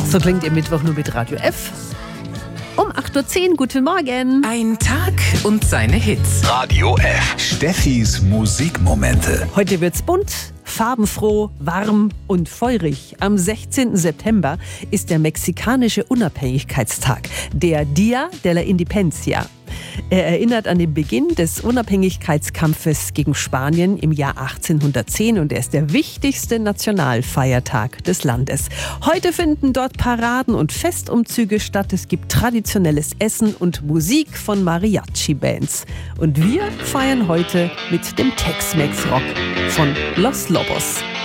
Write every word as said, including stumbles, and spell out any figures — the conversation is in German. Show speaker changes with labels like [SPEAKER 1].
[SPEAKER 1] So klingt ihr Mittwoch nur mit Radio F. Um acht Uhr zehn, guten Morgen.
[SPEAKER 2] Ein Tag und seine Hits.
[SPEAKER 3] Radio F. Steffis Musikmomente.
[SPEAKER 1] Heute wird's bunt, farbenfroh, warm und feurig. Am sechzehnten September ist der mexikanische Unabhängigkeitstag, der Día de la Independencia. Er erinnert an den Beginn des Unabhängigkeitskampfes gegen Spanien im Jahr achtzehnhundertzehn und er ist der wichtigste Nationalfeiertag des Landes. Heute finden dort Paraden und Festumzüge statt. Es gibt traditionelles Essen und Musik von Mariachi-Bands. Und wir feiern heute mit dem Tex-Mex-Rock von Los Lobos.